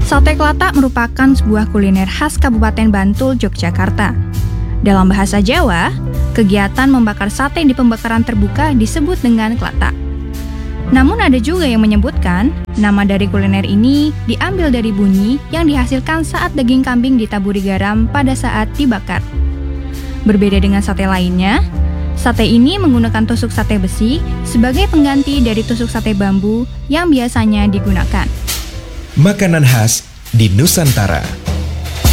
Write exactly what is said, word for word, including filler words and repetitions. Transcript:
Sate Klatak merupakan sebuah kuliner khas Kabupaten Bantul, Yogyakarta. Dalam bahasa Jawa, kegiatan membakar sate di pembakaran terbuka disebut dengan klatak. Namun ada juga yang menyebutkan, nama dari kuliner ini diambil dari bunyi yang dihasilkan saat daging kambing ditaburi garam pada saat dibakar. Berbeda dengan sate lainnya, sate ini menggunakan tusuk sate besi sebagai pengganti dari tusuk sate bambu yang biasanya digunakan. Makanan khas di Nusantara.